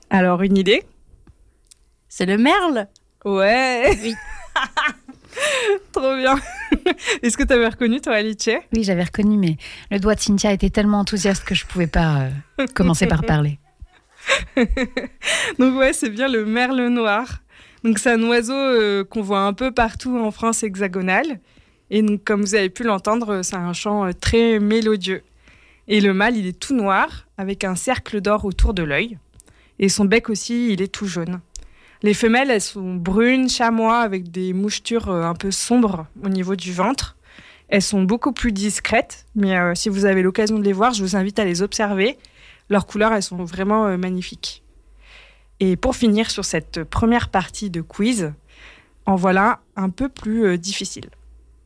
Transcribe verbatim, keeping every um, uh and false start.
Alors, une idée? C'est le merle. Ouais. Oui. Trop bien. Est-ce que tu avais reconnu, toi, Alice? Oui, j'avais reconnu, mais le doigt de Cynthia était tellement enthousiaste que je ne pouvais pas euh, commencer par parler. Donc ouais, c'est bien le merle noir. Donc c'est un oiseau euh, qu'on voit un peu partout en France hexagonale. Et donc, comme vous avez pu l'entendre, c'est un chant euh, très mélodieux. Et le mâle, il est tout noir, avec un cercle d'or autour de l'œil. Et son bec aussi, il est tout jaune. Les femelles, elles sont brunes, chamois, avec des mouchetures euh, un peu sombres au niveau du ventre. Elles sont beaucoup plus discrètes, mais euh, si vous avez l'occasion de les voir, je vous invite à les observer. Leurs couleurs, elles sont vraiment euh, magnifiques. Et pour finir sur cette première partie de quiz, en voilà un peu plus euh, difficile.